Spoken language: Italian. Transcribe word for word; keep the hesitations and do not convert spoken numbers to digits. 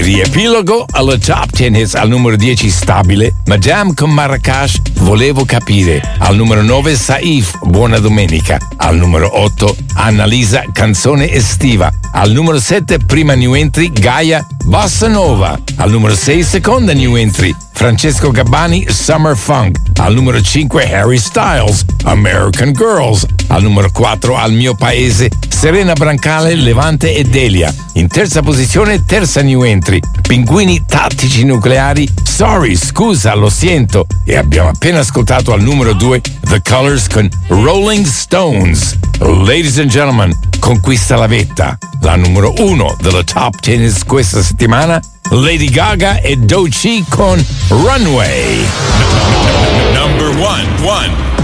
Riepilogo alla Top dieci Hits. Al numero dieci stabile, Madame con Marracash, Volevo capire. Al numero nove Saif, Buona domenica. Al numero otto Annalisa, Canzone estiva. Al numero sette prima new entry Gaia, Bossa Nova. Al numero sei seconda new entry Francesco Gabbani, Summer Funk. Al numero cinque Harry Styles, American Girls. Al numero quattro Al mio paese, Serena Brancale, Levante e Delia. In terza posizione, terza new entry, Pinguini Tattici Nucleari, Sorry, scusa, lo sento. E abbiamo appena ascoltato al numero due The Colors con Rolling Stones. Ladies and gentlemen, conquista la vetta, la numero uno della Top dieci questa settimana, Lady Gaga e Doechii con Runway. Number one, one.